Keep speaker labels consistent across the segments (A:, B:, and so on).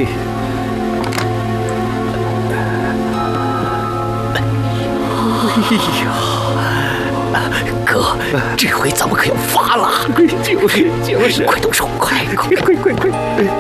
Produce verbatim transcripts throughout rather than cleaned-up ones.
A: 呀，哥，这回咱们可要发了！
B: 就是就是，
A: 快动手，快快
B: 快快快！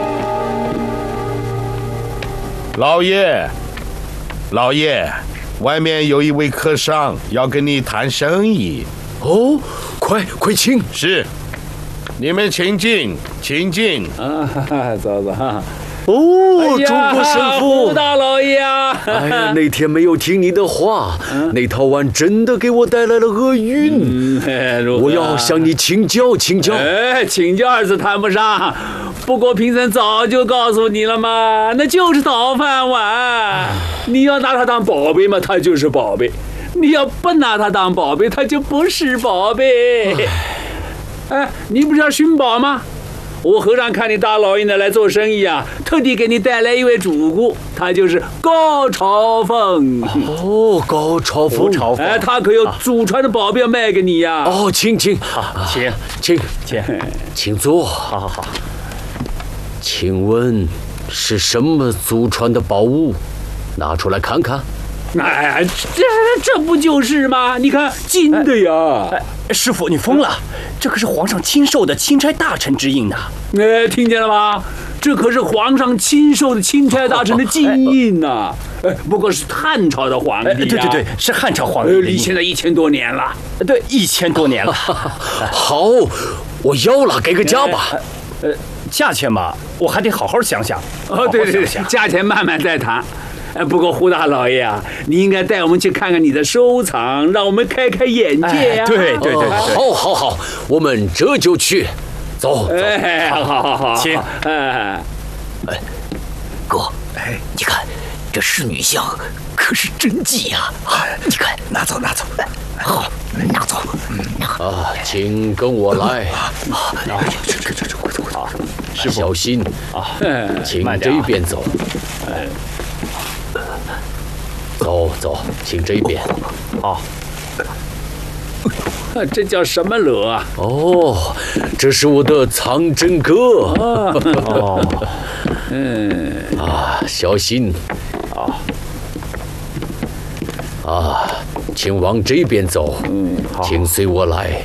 C: 老爷，老爷，外面有一位客商要跟你谈生意。
A: 哦，快快请！
C: 是，你们请进，请进。
B: 啊，走走。
A: 哦，中国神父，
B: 胡大老爷啊！
A: 哎呀，那天没有听你的话，嗯、那套碗真的给我带来了厄运。嗯哎、我要向你请教请教。
B: 哎，请教二字谈不上，不过贫僧早就告诉你了嘛，那就是讨饭碗。你要拿它当宝贝嘛，它就是宝贝；你要不拿它当宝贝，它就不是宝贝。哎，你不是要寻宝吗？我和尚看你大老远的来做生意啊，特地给你带来一位主顾，他就是高朝凤。
A: 哦，高朝凤，
B: 朝凤，哎，他可有祖传的宝贝要卖给你呀、啊。
A: 哦，请请，
C: 好，
A: 请请
C: 请，
A: 请坐。
C: 好好好。
A: 请问是什么祖传的宝物？拿出来看看。
B: 哎，这这不就是吗？你看，金的呀！
D: 哎哎、师傅，你疯了！这可是皇上亲授的钦差大臣之印呐！
B: 哎，听见了吗？这可是皇上亲授的钦差大臣的金印呐！哎，不过是汉朝的皇帝、啊哎。
D: 对对对，是汉朝皇帝、呃，
B: 离现在一千多年了。
D: 对，一千多年了。
A: 好，我要了，给个价吧。
D: 呃，呃价钱嘛，我还得好好想想。
B: 哦，对对对，价钱慢慢再谈。哎，不过胡大老爷啊，你应该带我们去看看你的收藏，让我们开开眼界呀、啊哎！
D: 对对对对，
A: 好，好，好，我们这就去，走走。
B: 哎，好好好好，
D: 请。
B: 哎，
A: 哎， 哥，
D: 哎，
A: 你看这仕女像可是真迹呀！你看，
D: 拿走拿走。
A: 好，拿走。啊，请跟我来。
D: 啊，这这这这快走快走！
A: 师傅小心啊，请这边走。哎。走走，请这边。
D: 好。
B: 这叫什么锣啊？
A: 哦，这是我的藏针歌。
B: 哦，嗯
A: 啊，小心。
B: 啊
A: 啊，请往这边走。
B: 嗯，好，
A: 请随我来。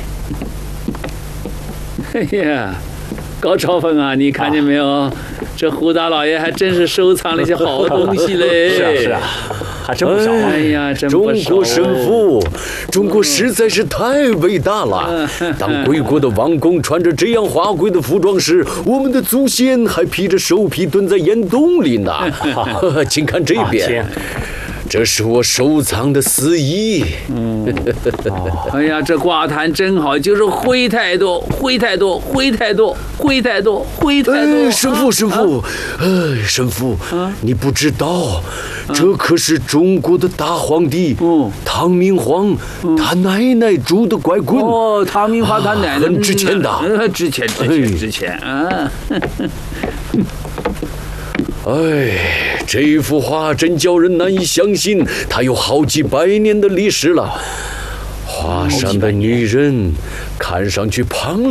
B: 哎呀，高朝凤啊，你看见没有？啊、这胡大老爷还真是收藏了一些好东西嘞。
D: 是啊是啊。还真不少、啊！
B: 哎呀，真不少！
A: 中国神父，中国实在是太伟大了。当贵国的王公穿着这样华贵的服装时，我们的祖先还披着兽皮蹲在岩洞里呢。请看这边，这是我收藏的丝衣。
B: 嗯，哎呀，这挂毯真好，就是灰太多，灰太多，灰太多，灰太多，灰太多。
A: 哎，神父，神父，哎，神父，你不知道。这可是中国的大皇帝，嗯、唐明皇、嗯、他奶奶铸的拐棍。
B: 哦，唐明皇他奶奶、啊、
A: 很值钱的，
B: 嗯，值钱，值钱，值钱啊！
A: 哎，这幅画真叫人难以相信，它有好几百年的历史了。画上的女人看上去胖